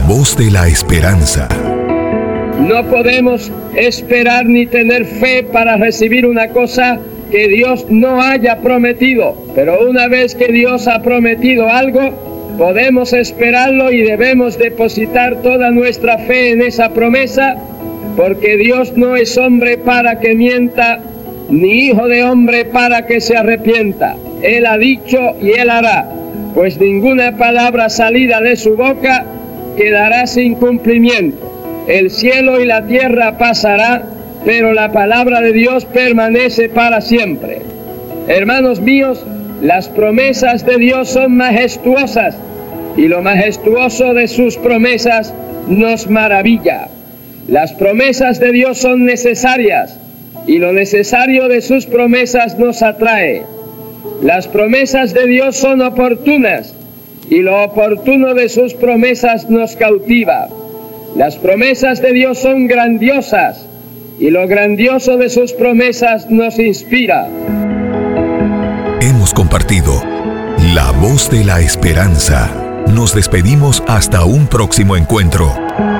voz de la esperanza. No podemos esperar ni tener fe para recibir una cosa que Dios no haya prometido. Pero una vez que Dios ha prometido algo, podemos esperarlo y debemos depositar toda nuestra fe en esa promesa, porque Dios no es hombre para que mienta, ni hijo de hombre para que se arrepienta. Él ha dicho y Él hará, pues ninguna palabra salida de su boca quedará sin cumplimiento. El cielo y la tierra pasará, pero la palabra de Dios permanece para siempre. Hermanos míos, las promesas de Dios son majestuosas, y lo majestuoso de sus promesas nos maravilla. Las promesas de Dios son necesarias, y lo necesario de sus promesas nos atrae. Las promesas de Dios son oportunas, y lo oportuno de sus promesas nos cautiva. Las promesas de Dios son grandiosas, y lo grandioso de sus promesas nos inspira. Hemos compartido La Voz de la Esperanza. Nos despedimos hasta un próximo encuentro.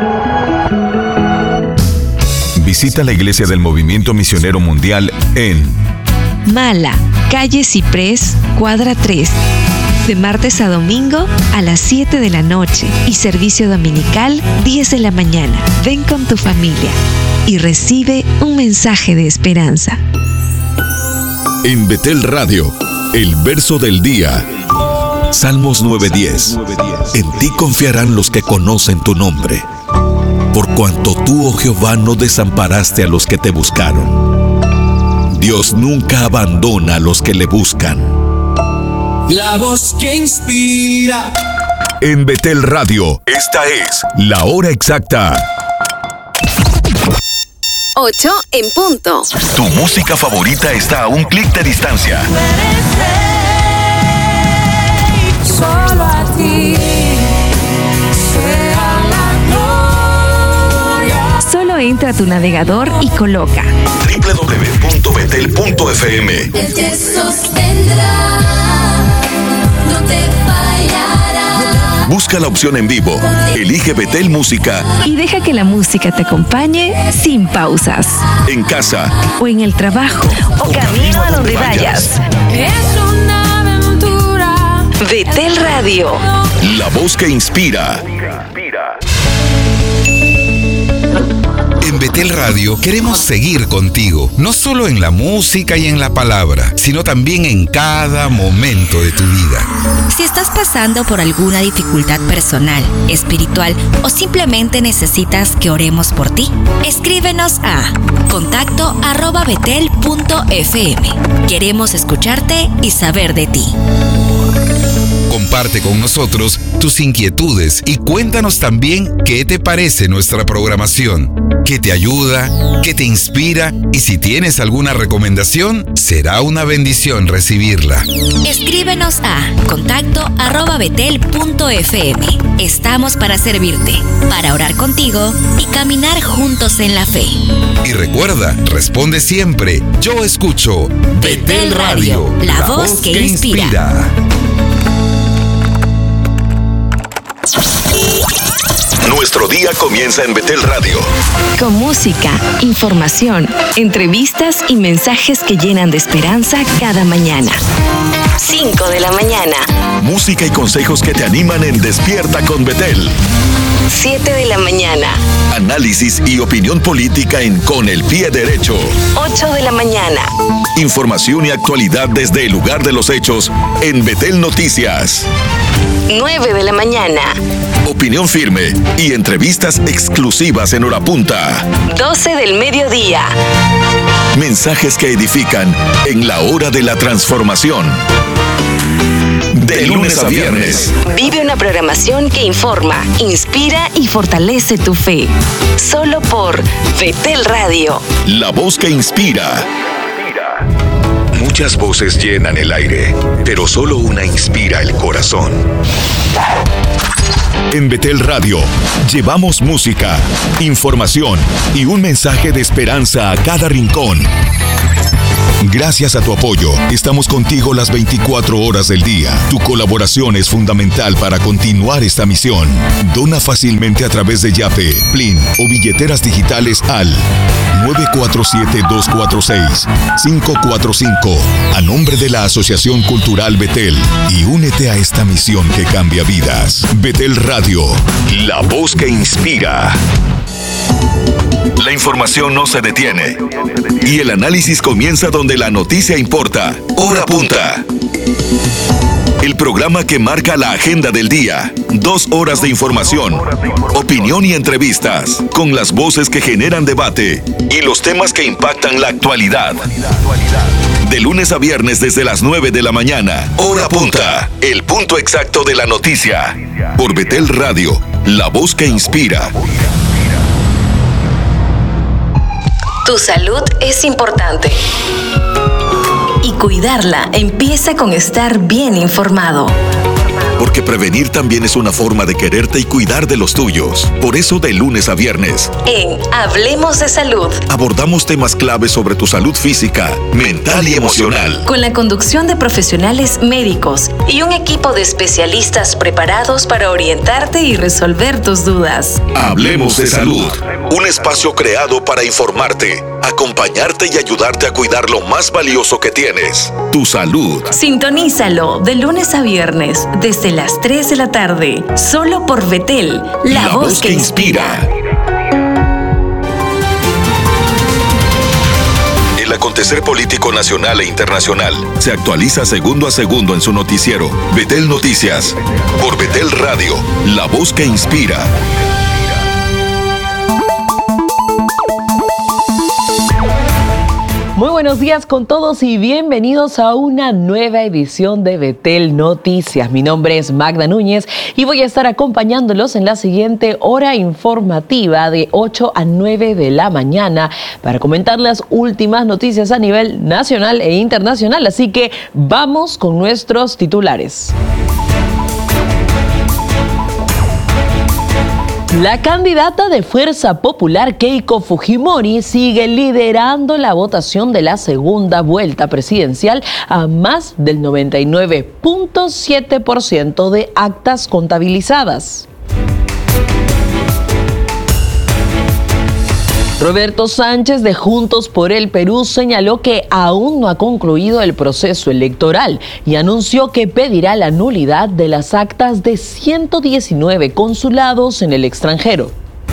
Visita la Iglesia del Movimiento Misionero Mundial en Mala, calle Ciprés, cuadra 3. De martes a domingo a las 7 de la noche y servicio dominical 10 de la mañana. Ven con tu familia y recibe un mensaje de esperanza. En Betel Radio, el verso del día. Salmos 9:10. En ti confiarán los que conocen tu nombre. Por cuanto tú, oh Jehová, no desamparaste a los que te buscaron. Dios nunca abandona a los que le buscan. La voz que inspira. En Betel Radio, esta es la hora exacta. 8 en punto. Tu música favorita está a un clic de distancia. Solo a ti sea la gloria. Solo entra a tu navegador y coloca www.betel.fm. Él te sostendrá, no te fallará. Busca la opción en vivo, elige Betel Música y deja que la música te acompañe sin pausas. En casa O en el trabajo. O camino a donde vayas. Es una aventura. Betel Radio. La voz que inspira. En Betel Radio queremos seguir contigo, no solo en la música y en la palabra, sino también en cada momento de tu vida. Si estás pasando por alguna dificultad personal, espiritual o simplemente necesitas que oremos por ti, escríbenos a contacto@betel.fm. Queremos escucharte y saber de ti. Comparte con nosotros tus inquietudes y cuéntanos también qué te parece nuestra programación, qué te ayuda, qué te inspira, y si tienes alguna recomendación, será una bendición recibirla. Escríbenos a contacto@betel.fm. Estamos para servirte, para orar contigo y caminar juntos en la fe. Y recuerda, responde siempre: yo escucho Betel Radio, la voz que inspira. Nuestro día comienza en Betel Radio. Con música, información, entrevistas y mensajes que llenan de esperanza cada mañana. 5 de la mañana. Música y consejos que te animan en Despierta con Betel. 7 de la mañana. Análisis y opinión política en Con el Pie Derecho. 8 de la mañana. Información y actualidad desde el lugar de los hechos en Betel Noticias. 9 de la mañana. Opinión firme y entrevistas exclusivas en hora punta. 12 del mediodía. Mensajes que edifican en la hora de la transformación. De lunes a viernes. Vive una programación que informa, inspira y fortalece tu fe. Solo por Betel Radio. La voz que inspira. Muchas voces llenan el aire, pero solo una inspira el corazón. En Betel Radio, llevamos música, información y un mensaje de esperanza a cada rincón. Gracias a tu apoyo, estamos contigo las 24 horas del día. Tu colaboración es fundamental para continuar esta misión. Dona fácilmente a través de Yape, Plin o billeteras digitales al 947-246-545 a nombre de la Asociación Cultural Betel y únete a esta misión que cambia vidas. Betel Radio, la voz que inspira. La información no se detiene y el análisis comienza donde la noticia importa. Hora Punta. El programa que marca la agenda del día. 2 horas de información, opinión y entrevistas, con las voces que generan debate y los temas que impactan la actualidad. De lunes a viernes desde las 9 de la mañana. Hora Punta. El punto exacto de la noticia. Por Betel Radio, la voz que inspira. Tu salud es importante. Y cuidarla empieza con estar bien informado. Porque prevenir también es una forma de quererte y cuidar de los tuyos. Por eso, de lunes a viernes, En Hablemos de Salud, abordamos temas claves sobre tu salud física, mental y emocional. con la conducción de profesionales médicos y un equipo de especialistas preparados para orientarte y resolver tus dudas. Hablemos de Salud, un espacio creado para informarte, acompañarte y ayudarte a cuidar lo más valioso que tienes, tu salud. Sintonízalo de lunes a viernes desde las 3 de la tarde, solo por Betel, la voz que inspira. El acontecer político nacional e internacional se actualiza segundo a segundo en su noticiero Betel Noticias, por Betel Radio, la voz que inspira. Muy buenos días con todos y bienvenidos a una nueva edición de Betel Noticias. Mi nombre es Magda Núñez y voy a estar acompañándolos en la siguiente hora informativa de 8 a 9 de la mañana para comentar las últimas noticias a nivel nacional e internacional. Así que vamos con nuestros titulares. La candidata de Fuerza Popular Keiko Fujimori sigue liderando la votación de la segunda vuelta presidencial a más del 99.7% de actas contabilizadas. Roberto Sánchez de Juntos por el Perú señaló que aún no ha concluido el proceso electoral y anunció que pedirá la nulidad de las actas de 119 consulados en el extranjero.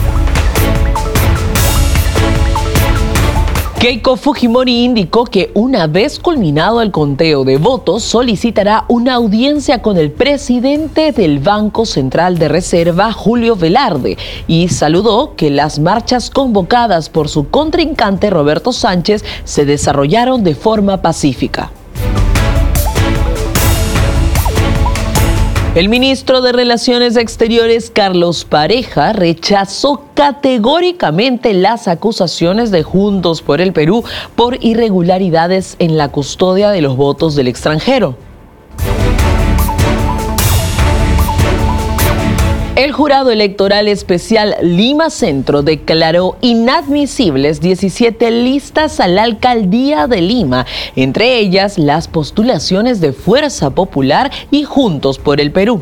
Keiko Fujimori indicó que una vez culminado el conteo de votos solicitará una audiencia con el presidente del Banco Central de Reserva, Julio Velarde, y saludó que las marchas convocadas por su contrincante Roberto Sánchez se desarrollaron de forma pacífica. El ministro de Relaciones Exteriores, Carlos Pareja, rechazó categóricamente las acusaciones de Juntos por el Perú por irregularidades en la custodia de los votos del extranjero. El Jurado Electoral Especial Lima Centro declaró inadmisibles 17 listas a la Alcaldía de Lima, entre ellas las postulaciones de Fuerza Popular y Juntos por el Perú.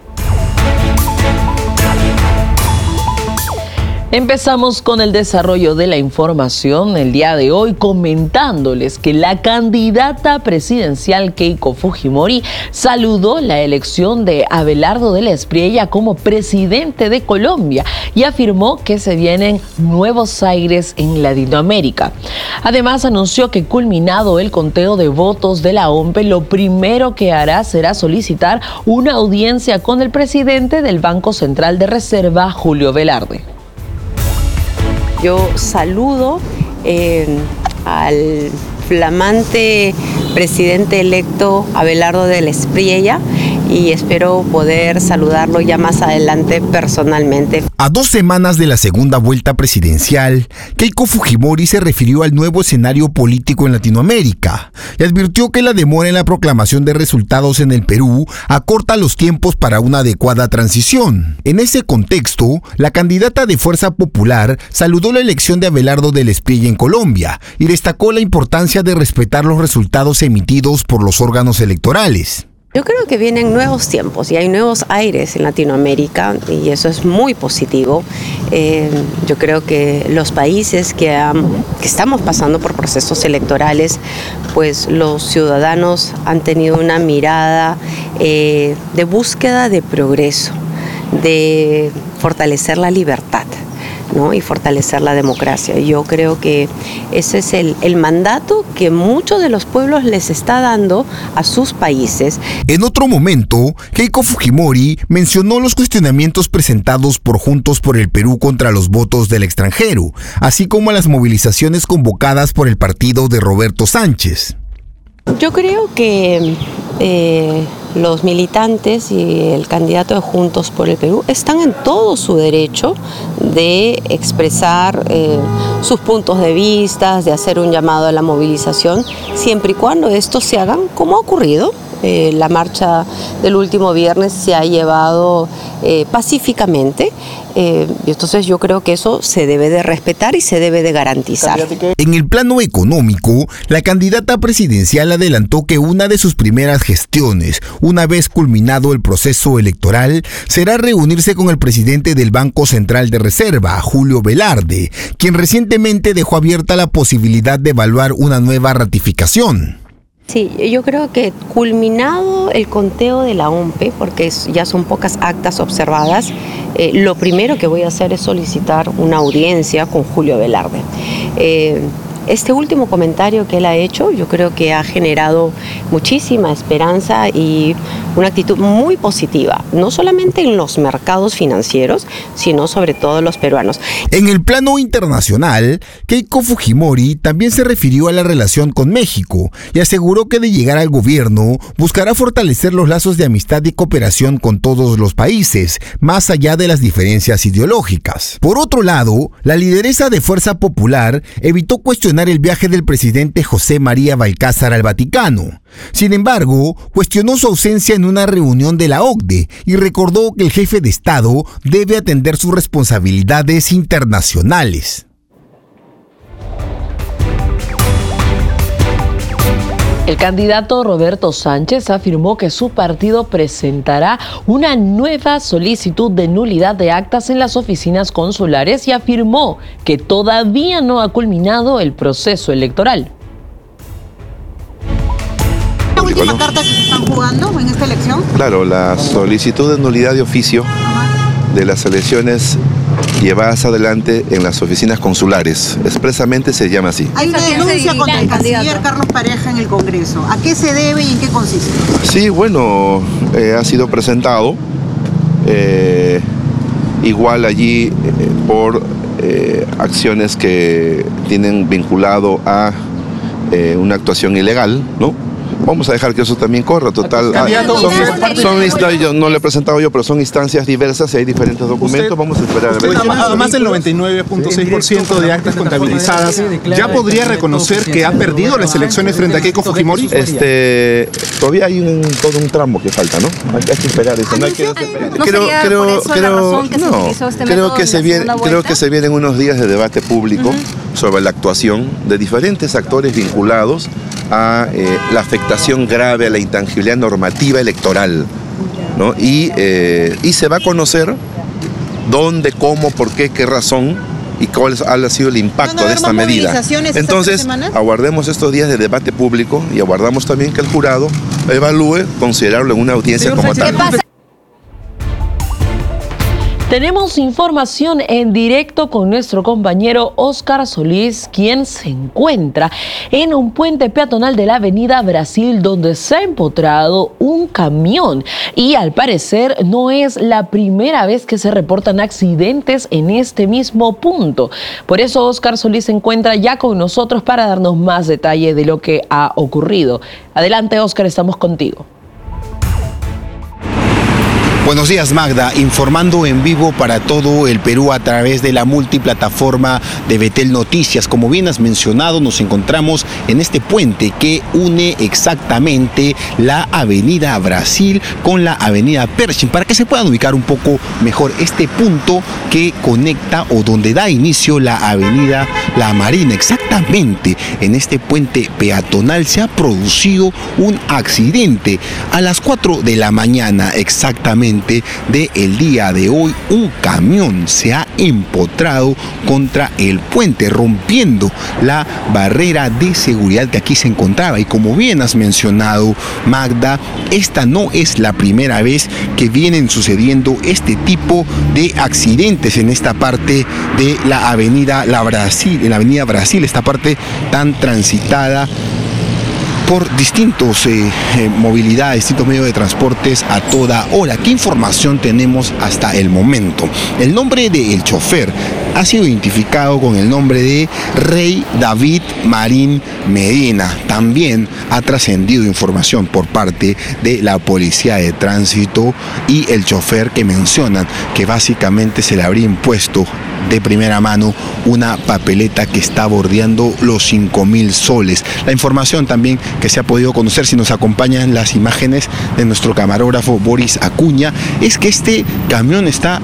Empezamos con el desarrollo de la información el día de hoy, comentándoles que la candidata presidencial Keiko Fujimori saludó la elección de Abelardo de la Espriella como presidente de Colombia y afirmó que se vienen nuevos aires en Latinoamérica. Además, anunció que culminado el conteo de votos de la OMPE, lo primero que hará será solicitar una audiencia con el presidente del Banco Central de Reserva, Julio Velarde. Yo saludo al flamante presidente electo Abelardo de la Espriella y espero poder saludarlo ya más adelante personalmente. A 2 semanas de la segunda vuelta presidencial, Keiko Fujimori se refirió al nuevo escenario político en Latinoamérica y advirtió que la demora en la proclamación de resultados en el Perú acorta los tiempos para una adecuada transición. En ese contexto, la candidata de Fuerza Popular saludó la elección de Abelardo del Espriella en Colombia y destacó la importancia de respetar los resultados emitidos por los órganos electorales. Yo creo que vienen nuevos tiempos y hay nuevos aires en Latinoamérica y eso es muy positivo. Yo creo que los países que estamos pasando por procesos electorales, pues los ciudadanos han tenido una mirada de búsqueda de progreso, de fortalecer la libertad, ¿no? Y fortalecer la democracia. Yo creo que ese es el mandato que muchos de los pueblos les está dando a sus países. En otro momento, Keiko Fujimori mencionó los cuestionamientos presentados por Juntos por el Perú contra los votos del extranjero, así como las movilizaciones convocadas por el partido de Roberto Sánchez. Yo creo que los militantes y el candidato de Juntos por el Perú están en todo su derecho de expresar sus puntos de vista, de hacer un llamado a la movilización, siempre y cuando estos se hagan como ha ocurrido. La marcha del último viernes se ha llevado pacíficamente y entonces yo creo que eso se debe de respetar y se debe de garantizar. En el plano económico, la candidata presidencial adelantó que una de sus primeras gestiones, una vez culminado el proceso electoral, será reunirse con el presidente del Banco Central de Reserva, Julio Velarde, quien recientemente dejó abierta la posibilidad de evaluar una nueva ratificación. Sí, yo creo que culminado el conteo de la OMPE, porque ya son pocas actas observadas, lo primero que voy a hacer es solicitar una audiencia con Julio Velarde. Este último comentario que él ha hecho, yo creo que ha generado muchísima esperanza y una actitud muy positiva, no solamente en los mercados financieros, sino sobre todo en los peruanos. En el plano internacional, Keiko Fujimori también se refirió a la relación con México y aseguró que de llegar al gobierno buscará fortalecer los lazos de amistad y cooperación con todos los países, más allá de las diferencias ideológicas. Por otro lado, la lideresa de Fuerza Popular evitó cuestionar el viaje del presidente José María Balcázar al Vaticano. Sin embargo, cuestionó su ausencia en una reunión de la OCDE y recordó que el jefe de Estado debe atender sus responsabilidades internacionales. El candidato Roberto Sánchez afirmó que su partido presentará una nueva solicitud de nulidad de actas en las oficinas consulares y afirmó que todavía no ha culminado el proceso electoral. ¿La última carta que están jugando en esta elección? Claro, la solicitud de nulidad de oficio de las elecciones llevadas adelante en las oficinas consulares. Expresamente se llama así. Hay una denuncia contra el canciller Carlos Pareja en el Congreso. ¿A qué se debe y en qué consiste? Sí, bueno, ha sido presentado igual allí por acciones que tienen vinculado a una actuación ilegal, ¿no? Vamos a dejar que eso también corra, total. Yo no lo he presentado yo, pero son instancias diversas y hay diferentes documentos. Vamos a esperar a ver. Además del 99.6% de actas contabilizadas, ¿ya podría reconocer que ha perdido las elecciones frente a Keiko Fujimori? Todavía hay todo un tramo que falta, ¿no? Hay que esperar eso. No hay que creo que se vienen unos días de debate público sobre la actuación de diferentes actores vinculados a la afectación grave a la intangibilidad normativa electoral, ¿no? Y se va a conocer dónde, cómo, por qué razón y cuál ha sido el impacto de esta medida. Entonces, aguardemos estos días de debate público y aguardamos también que el jurado evalúe, considerarlo en una audiencia como tal. Tenemos información en directo con nuestro compañero Óscar Solís, quien se encuentra en un puente peatonal de la Avenida Brasil, donde se ha empotrado un camión. Y al parecer no es la primera vez que se reportan accidentes en este mismo punto. Por eso Óscar Solís se encuentra ya con nosotros para darnos más detalle de lo que ha ocurrido. Adelante, Óscar, estamos contigo. Buenos días, Magda, informando en vivo para todo el Perú a través de la multiplataforma de Betel Noticias. Como bien has mencionado, nos encontramos en este puente que une exactamente la Avenida Brasil con la Avenida Pershing, para que se puedan ubicar un poco mejor este punto que conecta o donde da inicio la Avenida La Marina. Exactamente en este puente peatonal se ha producido un accidente a las 4 de la mañana exactamente del día de hoy. Un camión se ha empotrado contra el puente, rompiendo la barrera de seguridad que aquí se encontraba. Y como bien has mencionado, Magda, esta no es la primera vez que vienen sucediendo este tipo de accidentes en esta parte de la Avenida Brasil, esta parte tan transitada por distintos movilidades, distintos medios de transportes a toda hora. ¿Qué información tenemos hasta el momento? El nombre del chofer ha sido identificado con el nombre de Rey David Marín Medina. También ha trascendido información por parte de la Policía de Tránsito y el chofer, que mencionan que básicamente se le habría impuesto de primera mano una papeleta que está bordeando los 5.000 soles. La información también que se ha podido conocer, si nos acompañan las imágenes de nuestro camarógrafo Boris Acuña, es que este camión estaba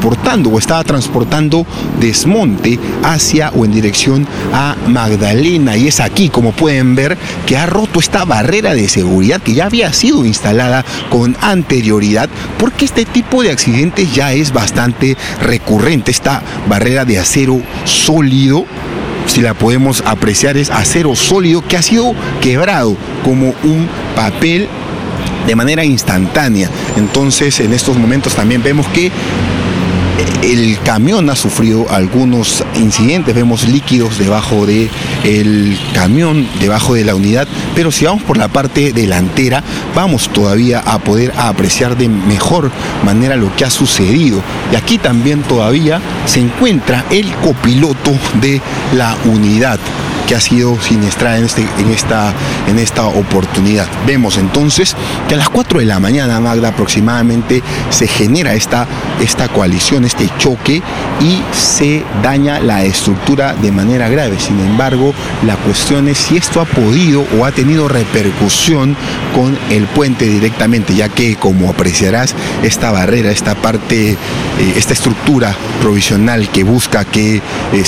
transportando desmonte hacia o en dirección a Magdalena, y es aquí, como pueden ver, que ha roto esta barrera de seguridad que ya había sido instalada con anterioridad, porque este tipo de accidentes ya es bastante recurrente. Esta barrera de acero sólido, si la podemos apreciar, es acero sólido que ha sido quebrado como un papel de manera instantánea. Entonces, en estos momentos también vemos que el camión ha sufrido algunos incidentes. Vemos líquidos debajo del camión, debajo de la unidad, pero si vamos por la parte delantera vamos todavía a poder apreciar de mejor manera lo que ha sucedido. Y aquí también todavía se encuentra el copiloto de la unidad, que ha sido siniestrada en esta oportunidad. Vemos entonces que a las 4 de la mañana, Magda, aproximadamente, se genera esta coalición, este choque, y se daña la estructura de manera grave. Sin embargo, la cuestión es si esto ha podido o ha tenido repercusión con el puente directamente, ya que, como apreciarás, esta barrera, esta parte, esta estructura provisional que busca que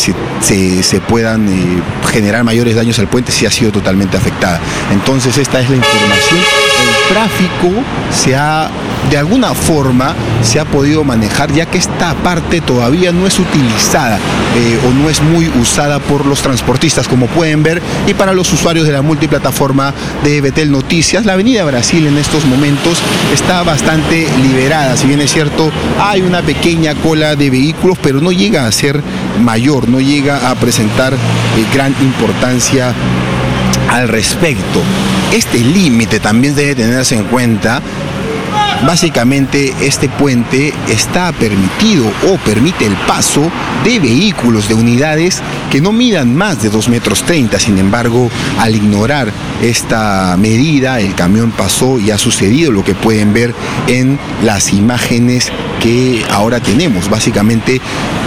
se puedan generar mayores daños al puente, sí ha sido totalmente afectada. Entonces, esta es la información. El tráfico de alguna forma se ha podido manejar, ya que esta parte todavía no es utilizada o no es muy usada por los transportistas, como pueden ver. Y para los usuarios de la multiplataforma de Betel Noticias, la Avenida Brasil en estos momentos está bastante liberada. Si bien es cierto, hay una pequeña cola de vehículos, pero no llega a ser mayor, no llega a presentar gran importancia al respecto. Este límite también debe tenerse en cuenta. Básicamente, este puente está permitido o permite el paso de vehículos, de unidades que no midan más de 2,30 metros. Sin embargo, al ignorar esta medida, el camión pasó y ha sucedido lo que pueden ver en las imágenes que ahora tenemos. Básicamente,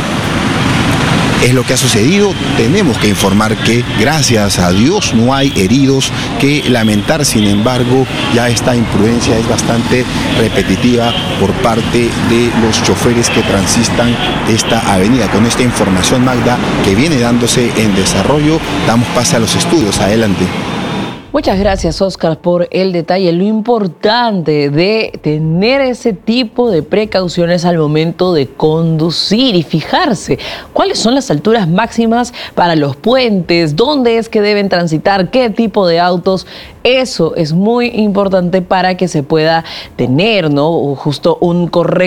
es lo que ha sucedido. Tenemos que informar que, gracias a Dios, no hay heridos que lamentar. Sin embargo, ya esta imprudencia es bastante repetitiva por parte de los choferes que transitan esta avenida. Con esta información, Magda, que viene dándose en desarrollo, damos pase a los estudios. Adelante. Muchas gracias, Oscar, por el detalle. Lo importante de tener ese tipo de precauciones al momento de conducir y fijarse cuáles son las alturas máximas para los puentes, dónde es que deben transitar, qué tipo de autos. Eso es muy importante para que se pueda tener, ¿no?, justo una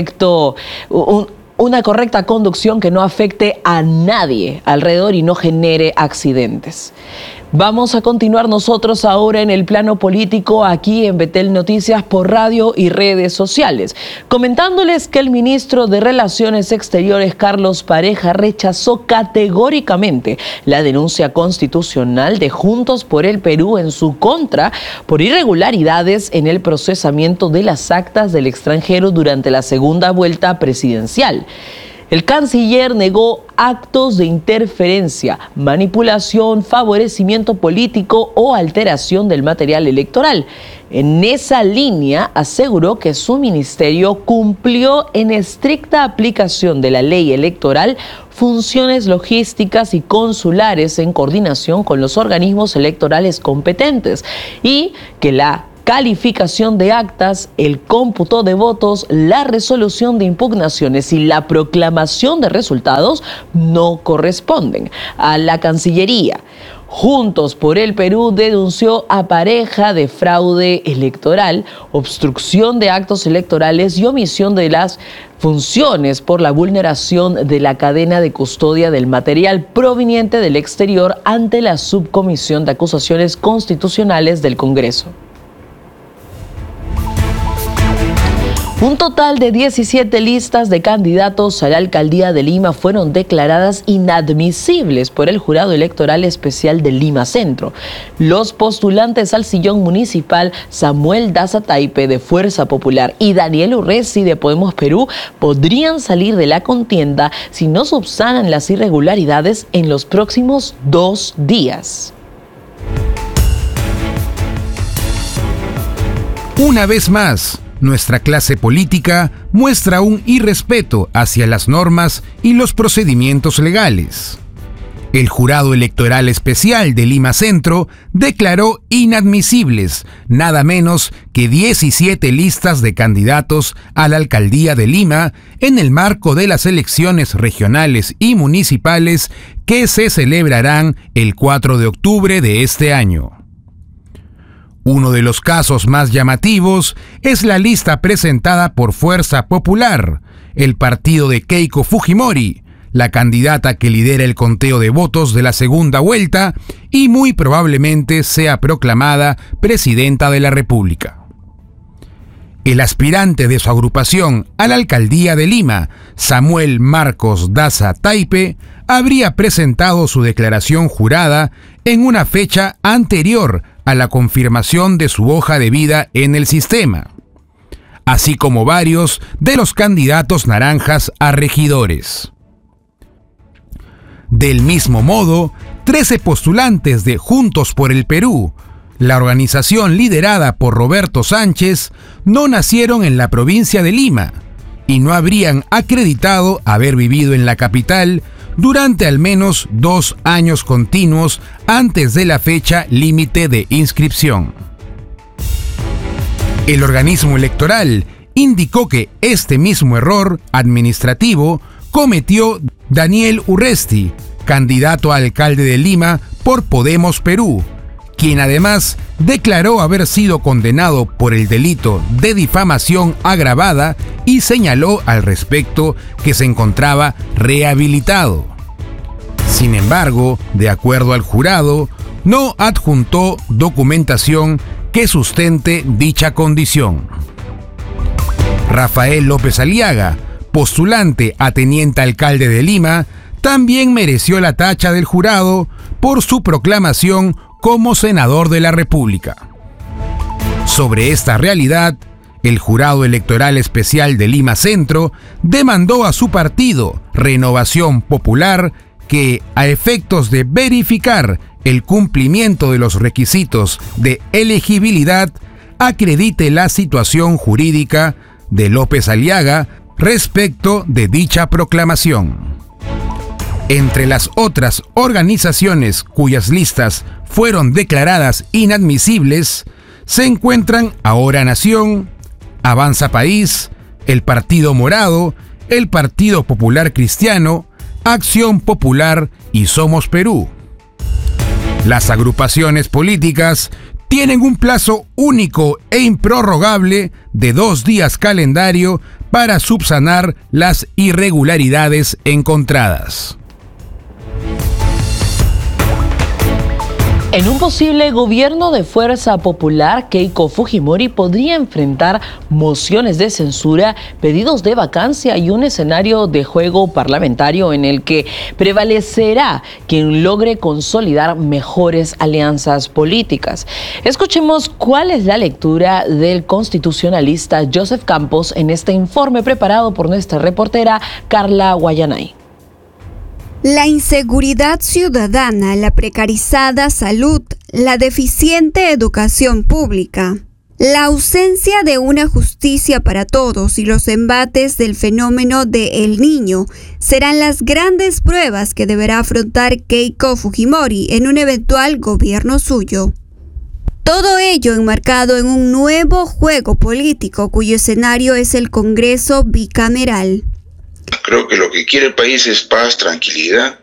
correcta conducción que no afecte a nadie alrededor y no genere accidentes. Vamos a continuar nosotros ahora en el plano político aquí en Betel Noticias por radio y redes sociales, comentándoles que el ministro de Relaciones Exteriores, Carlos Pareja, rechazó categóricamente la denuncia constitucional de Juntos por el Perú en su contra por irregularidades en el procesamiento de las actas del extranjero durante la segunda vuelta presidencial. El canciller negó actos de interferencia, manipulación, favorecimiento político o alteración del material electoral. En esa línea, aseguró que su ministerio cumplió en estricta aplicación de la ley electoral funciones logísticas y consulares en coordinación con los organismos electorales competentes y que la calificación de actas, el cómputo de votos, la resolución de impugnaciones y la proclamación de resultados no corresponden a la Cancillería. Juntos por el Perú denunció a Pareja de fraude electoral, obstrucción de actos electorales y omisión de las funciones por la vulneración de la cadena de custodia del material proveniente del exterior ante la Subcomisión de Acusaciones Constitucionales del Congreso. Un total de 17 listas de candidatos a la alcaldía de Lima fueron declaradas inadmisibles por el Jurado Electoral Especial de Lima Centro. Los postulantes al sillón municipal, Samuel Daza Taipe de Fuerza Popular y Daniel Urresti de Podemos Perú, podrían salir de la contienda si no subsanan las irregularidades en los próximos 2 días. Una vez más, nuestra clase política muestra un irrespeto hacia las normas y los procedimientos legales. El Jurado Electoral Especial de Lima Centro declaró inadmisibles nada menos que 17 listas de candidatos a la alcaldía de Lima en el marco de las elecciones regionales y municipales que se celebrarán el 4 de octubre de este año. Uno de los casos más llamativos es la lista presentada por Fuerza Popular, el partido de Keiko Fujimori, la candidata que lidera el conteo de votos de la segunda vuelta y muy probablemente sea proclamada presidenta de la República. El aspirante de su agrupación a la alcaldía de Lima, Samuel Marcos Daza Taipe, habría presentado su declaración jurada en una fecha anterior a la confirmación de su hoja de vida en el sistema, así como varios de los candidatos naranjas a regidores. Del mismo modo, 13 postulantes de Juntos por el Perú, la organización liderada por Roberto Sánchez, no nacieron en la provincia de Lima y no habrían acreditado haber vivido en la capital durante al menos 2 años continuos antes de la fecha límite de inscripción. El organismo electoral indicó que este mismo error administrativo cometió Daniel Urresti, candidato a alcalde de Lima por Podemos Perú, quien además declaró haber sido condenado por el delito de difamación agravada y señaló al respecto que se encontraba rehabilitado. Sin embargo, de acuerdo al jurado, no adjuntó documentación que sustente dicha condición. Rafael López Aliaga, postulante a teniente alcalde de Lima, también mereció la tacha del jurado por su proclamación como senador de la República. Sobre esta realidad, el Jurado Electoral Especial de Lima Centro demandó a su partido, Renovación Popular, que, a efectos de verificar el cumplimiento de los requisitos de elegibilidad, acredite la situación jurídica de López Aliaga respecto de dicha proclamación. Entre las otras organizaciones cuyas listas fueron declaradas inadmisibles se encuentran Ahora Nación, Avanza País, el Partido Morado, el Partido Popular Cristiano, Acción Popular y Somos Perú. Las agrupaciones políticas tienen un plazo único e improrrogable de 2 días calendario para subsanar las irregularidades encontradas. En un posible gobierno de fuerza popular, Keiko Fujimori podría enfrentar mociones de censura, pedidos de vacancia y un escenario de juego parlamentario en el que prevalecerá quien logre consolidar mejores alianzas políticas. Escuchemos cuál es la lectura del constitucionalista Joseph Campos en este informe preparado por nuestra reportera Carla Guayanay. La inseguridad ciudadana, la precarizada salud, la deficiente educación pública, la ausencia de una justicia para todos y los embates del fenómeno de El Niño serán las grandes pruebas que deberá afrontar Keiko Fujimori en un eventual gobierno suyo. Todo ello enmarcado en un nuevo juego político cuyo escenario es el Congreso bicameral. Creo que lo que quiere el país es paz, tranquilidad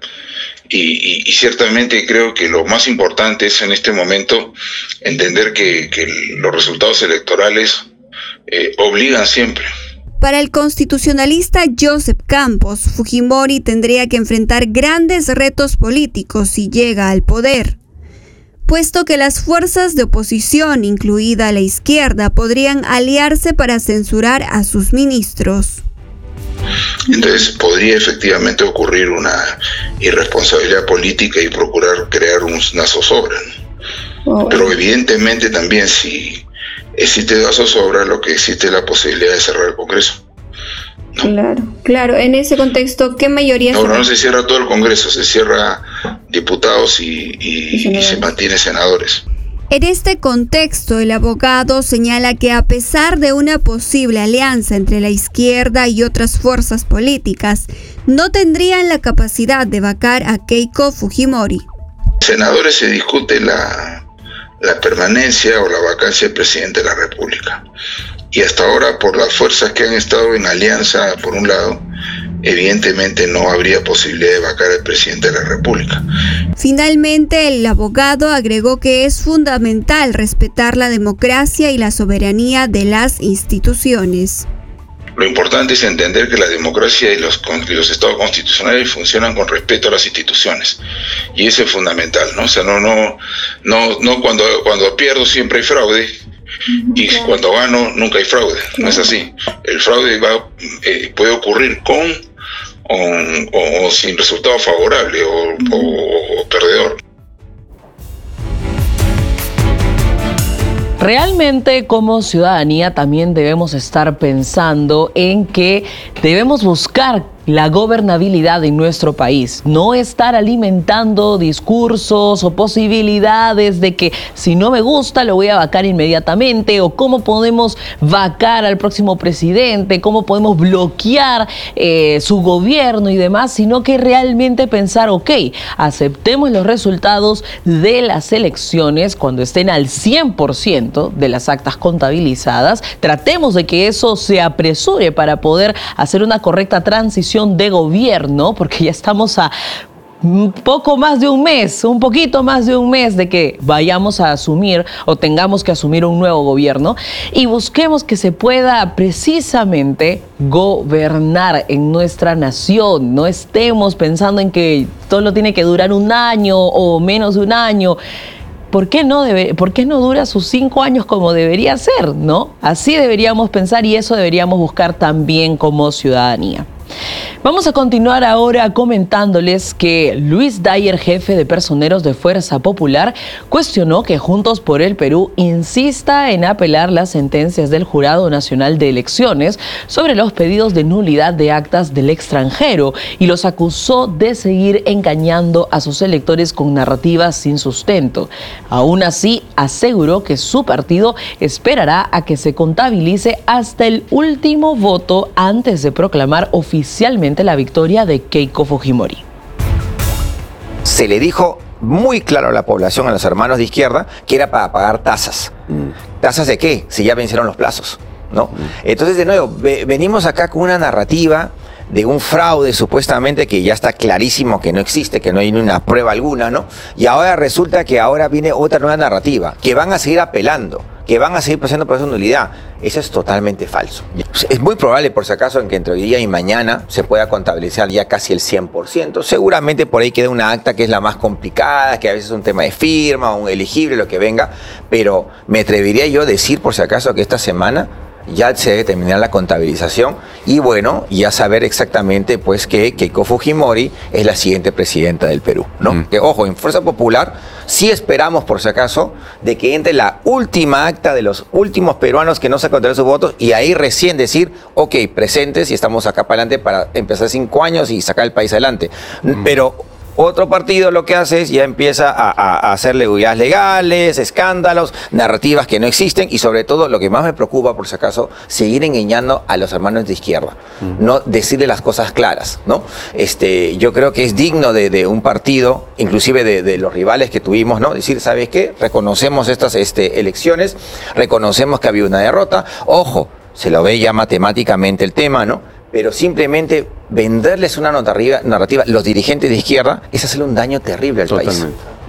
y ciertamente creo que lo más importante es en este momento entender que los resultados electorales obligan siempre. Para el constitucionalista Joseph Campos, Fujimori tendría que enfrentar grandes retos políticos si llega al poder, puesto que las fuerzas de oposición, incluida la izquierda, podrían aliarse para censurar a sus ministros. Entonces podría efectivamente ocurrir una irresponsabilidad política y procurar crear una zozobra, ¿no? Pero evidentemente también si existe zozobra, lo que existe es la posibilidad de cerrar el Congreso, ¿no? Claro. En ese contexto, ¿qué mayoría? No se cierra todo el Congreso, se cierra diputados y se mantiene senadores. En este contexto, el abogado señala que a pesar de una posible alianza entre la izquierda y otras fuerzas políticas, no tendrían la capacidad de vacar a Keiko Fujimori. Senadores se discute la permanencia o la vacancia del presidente de la República. Y hasta ahora, por las fuerzas que han estado en alianza, por un lado, evidentemente no habría posibilidad de vacar al presidente de la República. Finalmente, el abogado agregó que es fundamental respetar la democracia y la soberanía de las instituciones. Lo importante es entender que la democracia y los estados constitucionales funcionan con respeto a las instituciones. Y eso es fundamental, ¿no? O sea, no cuando pierdo siempre hay fraude. Y cuando gano nunca hay fraude, no es así. El fraude puede ocurrir con o sin resultado favorable o perdedor. Realmente como ciudadanía también debemos estar pensando en que debemos buscar la gobernabilidad en nuestro país, no estar alimentando discursos o posibilidades de que si no me gusta lo voy a vacar inmediatamente, o cómo podemos vacar al próximo presidente, cómo podemos bloquear su gobierno y demás, sino que realmente pensar, ok, aceptemos los resultados de las elecciones cuando estén al 100% de las actas contabilizadas, tratemos de que eso se apresure para poder hacer una correcta transición de gobierno, porque ya estamos a un poquito más de un mes de que vayamos a asumir o tengamos que asumir un nuevo gobierno, y busquemos que se pueda precisamente gobernar en nuestra nación. No estemos pensando en que todo tiene que durar un año o menos de un año. ¿Por qué no dura sus 5 años como debería ser, no? Así deberíamos pensar y eso deberíamos buscar también como ciudadanía. Vamos a continuar ahora comentándoles que Luis Dyer, jefe de personeros de Fuerza Popular, cuestionó que Juntos por el Perú insista en apelar las sentencias del Jurado Nacional de Elecciones sobre los pedidos de nulidad de actas del extranjero y los acusó de seguir engañando a sus electores con narrativas sin sustento. Aún así, aseguró que su partido esperará a que se contabilice hasta el último voto antes de proclamar oficialmente la victoria de Keiko Fujimori. Se le dijo muy claro a la población, a los hermanos de izquierda, que era para pagar tasas. ¿Tasas de qué? Si ya vencieron los plazos, ¿no? Entonces, de nuevo, venimos acá con una narrativa de un fraude supuestamente que ya está clarísimo que no existe, que no hay ni una prueba alguna, ¿no? Y ahora resulta que ahora viene otra nueva narrativa, que van a seguir apelando. que van a seguir pasando por esa nulidad. Eso es totalmente falso. Es muy probable, por si acaso, en que entre hoy día y mañana se pueda contabilizar ya casi el 100%. Seguramente por ahí queda una acta que es la más complicada, que a veces es un tema de firma, un elegible, lo que venga, pero me atrevería yo a decir, por si acaso, que esta semana ya se debe terminar la contabilización y bueno, ya saber exactamente pues que Keiko Fujimori es la siguiente presidenta del Perú, ¿no? Que ojo, en Fuerza Popular sí esperamos, por si acaso, de que entre la última acta de los últimos peruanos que no se contaron sus votos y ahí recién decir, ok, presentes y estamos acá para adelante para empezar 5 años y sacar el país adelante. Pero otro partido lo que hace es ya empieza a hacer legalidades legales, escándalos, narrativas que no existen y sobre todo lo que más me preocupa, por si acaso, seguir engañando a los hermanos de izquierda, no decirle las cosas claras, ¿no? Yo creo que es digno de un partido, inclusive de los rivales que tuvimos, ¿no? Decir, ¿sabes qué? Reconocemos estas elecciones, reconocemos que había una derrota, ojo, se lo ve ya matemáticamente el tema, ¿no? Pero simplemente venderles una narrativa los dirigentes de izquierda es hacerle un daño terrible al país.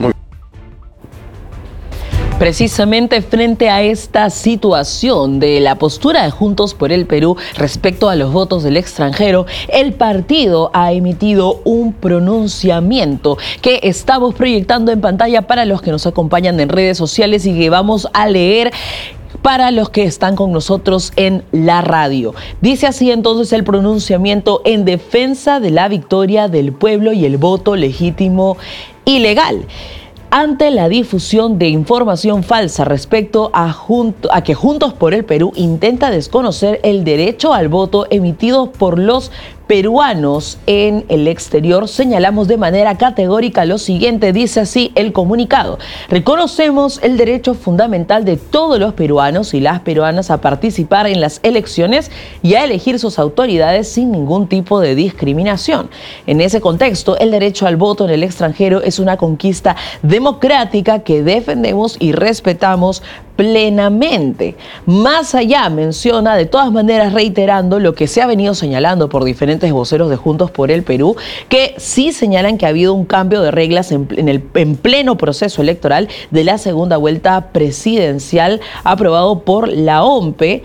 Precisamente frente a esta situación de la postura de Juntos por el Perú respecto a los votos del extranjero, el partido ha emitido un pronunciamiento que estamos proyectando en pantalla para los que nos acompañan en redes sociales y que vamos a leer para los que están con nosotros en la radio. Dice así entonces el pronunciamiento en defensa de la victoria del pueblo y el voto legítimo y legal. Ante la difusión de información falsa respecto a que Juntos por el Perú intenta desconocer el derecho al voto emitido por los peruanos en el exterior, señalamos de manera categórica lo siguiente, dice así el comunicado. Reconocemos el derecho fundamental de todos los peruanos y las peruanas a participar en las elecciones y a elegir sus autoridades sin ningún tipo de discriminación. En ese contexto, el derecho al voto en el extranjero es una conquista democrática que defendemos y respetamos plenamente. Más allá, menciona, de todas maneras reiterando lo que se ha venido señalando por diferentes voceros de Juntos por el Perú, que sí señalan que ha habido un cambio de reglas en pleno proceso electoral de la segunda vuelta presidencial aprobado por la OMPE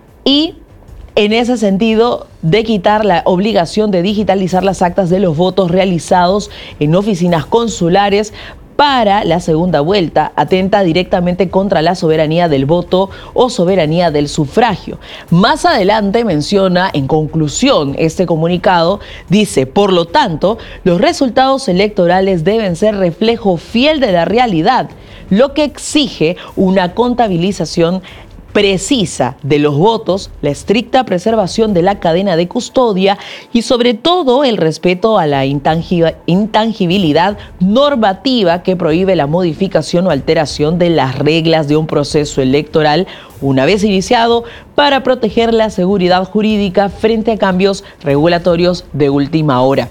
y en ese sentido de quitar la obligación de digitalizar las actas de los votos realizados en oficinas consulares para la segunda vuelta, atenta directamente contra la soberanía del voto o soberanía del sufragio. Más adelante menciona, en conclusión, este comunicado, dice, por lo tanto, los resultados electorales deben ser reflejo fiel de la realidad, lo que exige una contabilización precisa de los votos, la estricta preservación de la cadena de custodia y sobre todo el respeto a la intangibilidad normativa que prohíbe la modificación o alteración de las reglas de un proceso electoral una vez iniciado para proteger la seguridad jurídica frente a cambios regulatorios de última hora.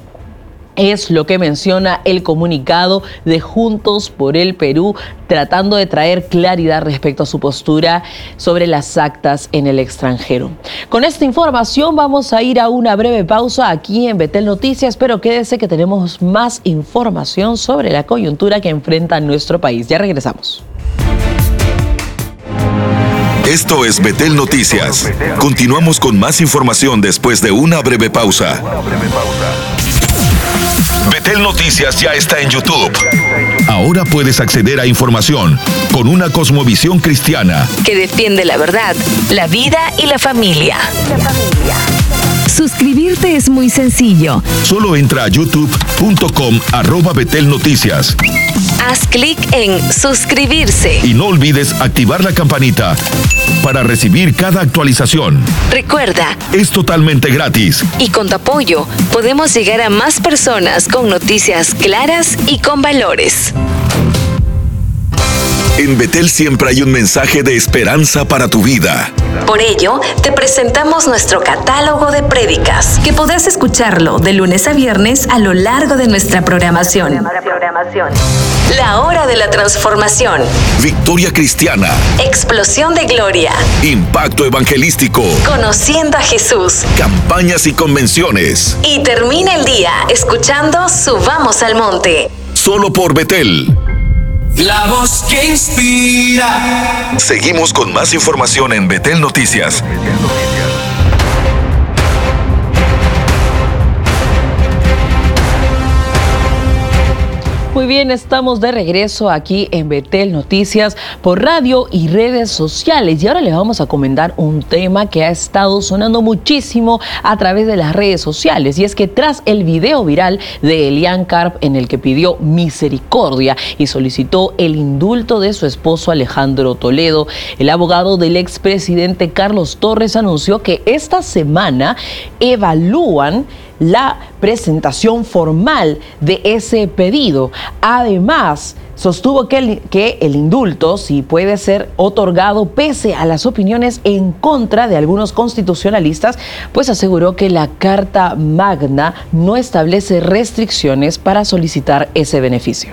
Es lo que menciona el comunicado de Juntos por el Perú, tratando de traer claridad respecto a su postura sobre las actas en el extranjero. Con esta información vamos a ir a una breve pausa aquí en Betel Noticias, pero quédese que tenemos más información sobre la coyuntura que enfrenta nuestro país. Ya regresamos. Esto es Betel Noticias. Continuamos con más información después de una breve pausa. Betel Noticias ya está en YouTube. Ahora puedes acceder a información con una cosmovisión cristiana que defiende la verdad, la vida y la familia. Suscribirte es muy sencillo. Solo entra a youtube.com/Betel Noticias. Haz clic en suscribirse. Y no olvides activar la campanita para recibir cada actualización. Recuerda, es totalmente gratis. Y con tu apoyo podemos llegar a más personas con noticias claras y con valores. En Betel siempre hay un mensaje de esperanza para tu vida. Por ello, te presentamos nuestro catálogo de prédicas, que podrás escucharlo de lunes a viernes a lo largo de nuestra programación. La hora de la transformación. Victoria cristiana. Explosión de gloria. Impacto evangelístico. Conociendo a Jesús. Campañas y convenciones. Y termina el día escuchando Subamos al Monte. Solo por Betel. La voz que inspira. Seguimos con más información en Betel Noticias. Muy bien, estamos de regreso aquí en Betel Noticias por radio y redes sociales. Y ahora les vamos a comentar un tema que ha estado sonando muchísimo a través de las redes sociales. Y es que tras el video viral de Elian Karp en el que pidió misericordia y solicitó el indulto de su esposo Alejandro Toledo, el abogado del expresidente Carlos Torres anunció que esta semana evalúan la presentación formal de ese pedido. Además, sostuvo que el indulto sí puede ser otorgado pese a las opiniones en contra de algunos constitucionalistas, pues aseguró que la Carta Magna no establece restricciones para solicitar ese beneficio.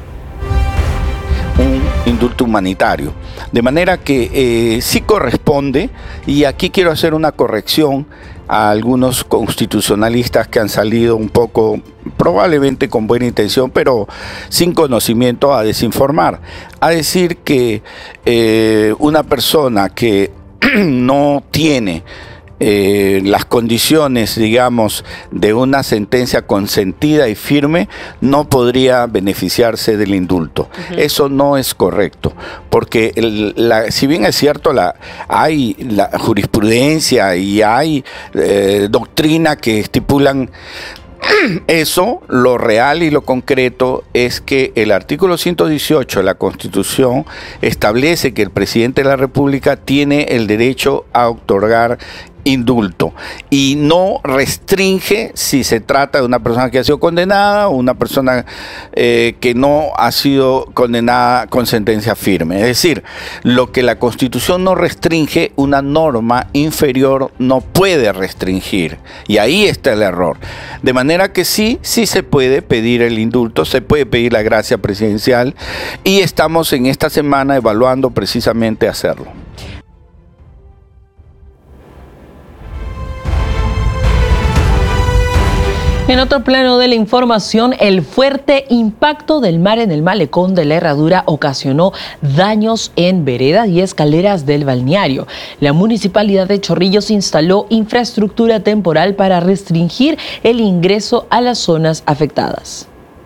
Un indulto humanitario, de manera que sí corresponde, y aquí quiero hacer una corrección a algunos constitucionalistas que han salido un poco, probablemente con buena intención, pero sin conocimiento, a desinformar, a decir que una persona que no tiene las condiciones, digamos, de una sentencia consentida y firme, no podría beneficiarse del indulto. Eso no es correcto, porque si bien es cierto, hay la jurisprudencia y hay doctrina que estipulan eso, lo real y lo concreto es que el artículo 118 de la Constitución establece que el presidente de la República tiene el derecho a otorgar indulto y no restringe si se trata de una persona que ha sido condenada o una persona que no ha sido condenada con sentencia firme. Es decir, lo que la Constitución no restringe, una norma inferior no puede restringir, y ahí está el error. De manera que sí se puede pedir el indulto, se puede pedir la gracia presidencial, y estamos en esta semana evaluando precisamente hacerlo. En otro plano de la información, el fuerte impacto del mar en el malecón de la Herradura ocasionó daños en veredas y escaleras del balneario. La Municipalidad de Chorrillos instaló infraestructura temporal para restringir el ingreso a las zonas afectadas.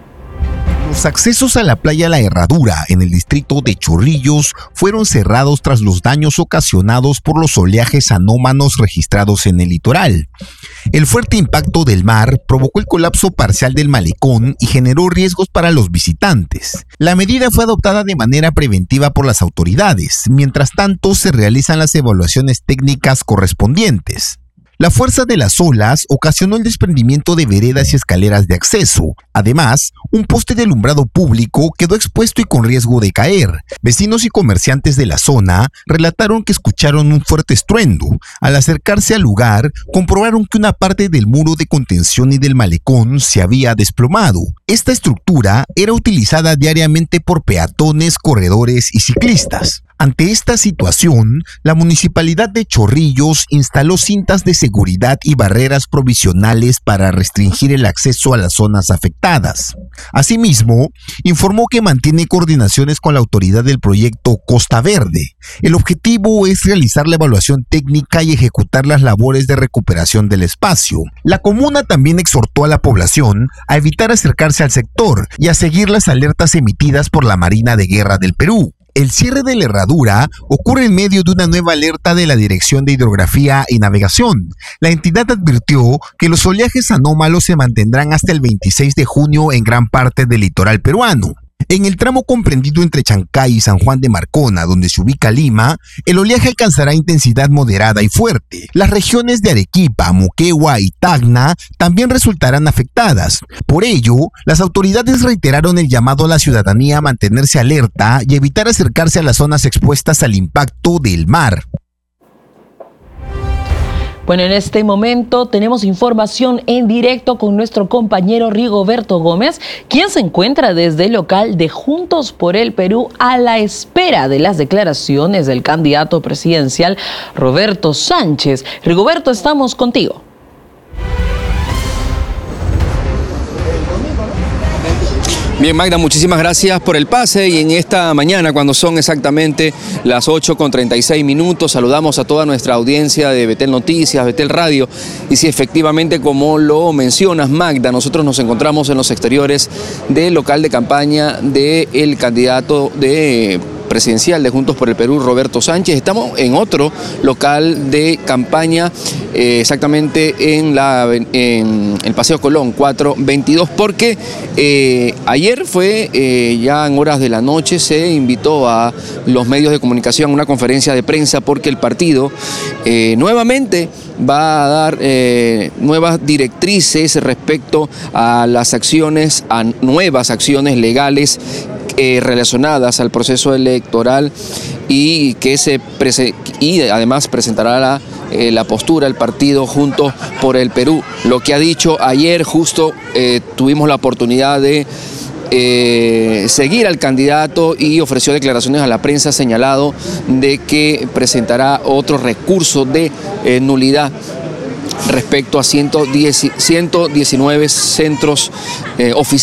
Los accesos a la playa La Herradura en el distrito de Chorrillos fueron cerrados tras los daños ocasionados por los oleajes anómalos registrados en el litoral. El fuerte impacto del mar provocó el colapso parcial del malecón y generó riesgos para los visitantes. La medida fue adoptada de manera preventiva por las autoridades. Mientras tanto, se realizan las evaluaciones técnicas correspondientes. La fuerza de las olas ocasionó el desprendimiento de veredas y escaleras de acceso. Además, un poste de alumbrado público quedó expuesto y con riesgo de caer. Vecinos y comerciantes de la zona relataron que escucharon un fuerte estruendo. Al acercarse al lugar, comprobaron que una parte del muro de contención y del malecón se había desplomado. Esta estructura era utilizada diariamente por peatones, corredores y ciclistas. Ante esta situación, la Municipalidad de Chorrillos instaló cintas de seguridad y barreras provisionales para restringir el acceso a las zonas afectadas. Asimismo, informó que mantiene coordinaciones con la autoridad del proyecto Costa Verde. El objetivo es realizar la evaluación técnica y ejecutar las labores de recuperación del espacio. La comuna también exhortó a la población a evitar acercarse al sector y a seguir las alertas emitidas por la Marina de Guerra del Perú. El cierre de la Herradura ocurre en medio de una nueva alerta de la Dirección de Hidrografía y Navegación. La entidad advirtió que los oleajes anómalos se mantendrán hasta el 26 de junio en gran parte del litoral peruano. En el tramo comprendido entre Chancay y San Juan de Marcona, donde se ubica Lima, el oleaje alcanzará intensidad moderada y fuerte. Las regiones de Arequipa, Moquegua y Tacna también resultarán afectadas. Por ello, las autoridades reiteraron el llamado a la ciudadanía a mantenerse alerta y evitar acercarse a las zonas expuestas al impacto del mar. Bueno, en este momento tenemos información en directo con nuestro compañero Rigoberto Gómez, quien se encuentra desde el local de Juntos por el Perú a la espera de las declaraciones del candidato presidencial Roberto Sánchez. Rigoberto, estamos contigo. Bien, Magda, muchísimas gracias por el pase y en esta mañana, cuando son exactamente las 8:36, saludamos a toda nuestra audiencia de Betel Noticias, Betel Radio, y si efectivamente, como lo mencionas, Magda, nosotros nos encontramos en los exteriores del local de campaña del candidato presidencial de Juntos por el Perú, Roberto Sánchez. Estamos en otro local de campaña, exactamente en el Paseo Colón 422, porque ayer fue, ya en horas de la noche, se invitó a los medios de comunicación a una conferencia de prensa porque el partido nuevamente va a dar nuevas directrices respecto a las acciones, a nuevas acciones legales relacionadas al proceso electoral y además presentará la postura del partido Juntos por el Perú. Lo que ha dicho ayer, justo tuvimos la oportunidad de seguir al candidato y ofreció declaraciones a la prensa, señalado de que presentará otro recurso de nulidad respecto a 119 centros oficiales